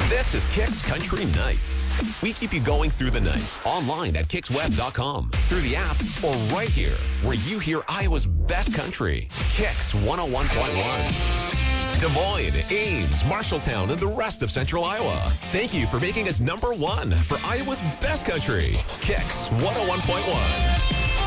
This is Kicks Country Nights. We keep you going through the night, online at kicksweb.com, through the app, or right here, where you hear Iowa's best country. Kicks 101.1. Des Moines, Ames, Marshalltown, and the rest of Central Iowa. Thank you for making us #1 for Iowa's best country. Kicks 101.1.